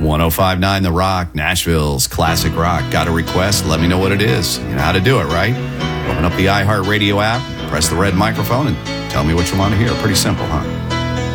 1059 The Rock, Nashville's classic rock. Got a request? Let me know what it is. You know how to do it, right? Open up the iHeartRadio app, press the red microphone, and tell me what you want to hear. Pretty simple, huh?